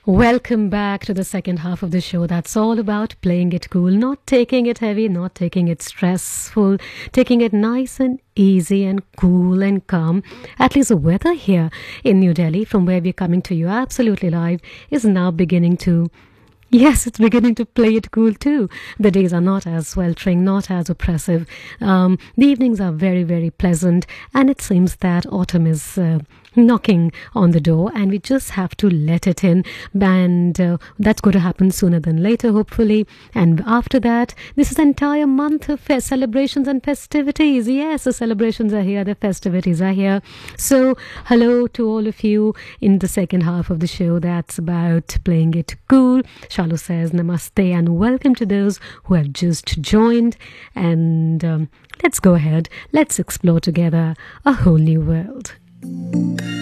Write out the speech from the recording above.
Welcome back to the second half of the show. That's all about playing it cool, not taking it heavy, not taking it stressful, taking it nice and easy and cool and calm. At least the weather here in New Delhi, from where we're coming to you absolutely live, is now beginning to Yes, it's beginning to play it cool too. The days are not as sweltering, not as oppressive. The evenings are very, very pleasant, and it seems that autumn is knocking on the door, and we just have to let it in. And that's going to happen sooner than later, hopefully. And after that, this is an entire month of celebrations and festivities. Yes, the celebrations are here, the festivities are here. So, hello to all of you in the second half of the show that's about playing it cool. Shalu says namaste and welcome to those who have just joined. And let's go ahead, let's explore together a whole new world.